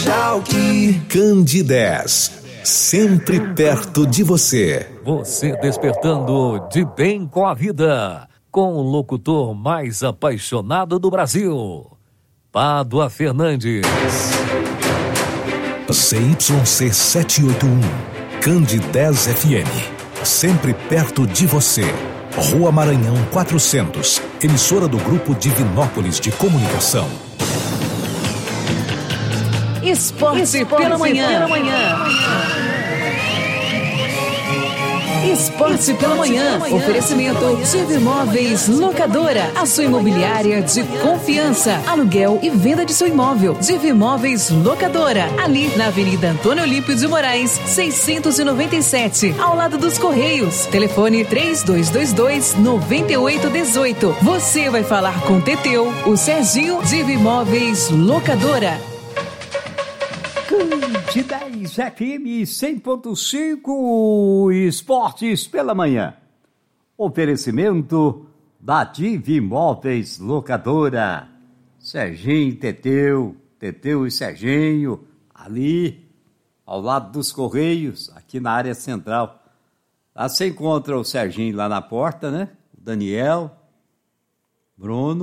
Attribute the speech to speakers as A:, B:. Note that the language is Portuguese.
A: Candidez, sempre perto de você.
B: Você despertando de bem com a vida, com o locutor mais apaixonado do Brasil, Pádua Fernandes.
A: CYC 781, Candidez FM, sempre perto de você. Rua Maranhão 400, emissora do Grupo Divinópolis de Comunicação.
C: Esporte pela manhã. Esporte pela manhã. Oferecimento Divimóveis Locadora. A sua imobiliária de confiança. Aluguel e venda de seu imóvel. Divimóveis Locadora. Ali na Avenida Antônio Olímpio de Moraes, 697. Ao lado dos Correios. Telefone 3222-9818. Você vai falar com Teteu, o Serginho. Divimóveis Locadora.
D: Candidez FM 100.5 Esportes pela manhã. Oferecimento da Divimóveis Locadora. Serginho, Teteu e Serginho, ali ao lado dos Correios, aqui na área central. Lá você encontra o Serginho lá na porta, né? O Daniel, Bruno.